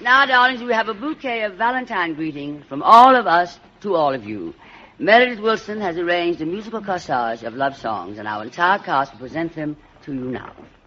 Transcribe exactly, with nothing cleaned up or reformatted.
Now, darlings, we have a bouquet of Valentine greetings from all of us to all of you. Meredith Wilson has arranged a musical corsage of love songs, and our entire cast will present them to you now.